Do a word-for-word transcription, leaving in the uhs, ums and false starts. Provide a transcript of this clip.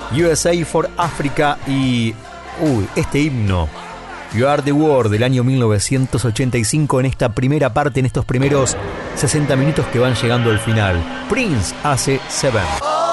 U S A for Africa y... Uy, este himno. You Are the World del año mil novecientos ochenta y cinco en esta primera parte, en estos primeros sesenta minutos que van llegando al final. Prince hace Seven.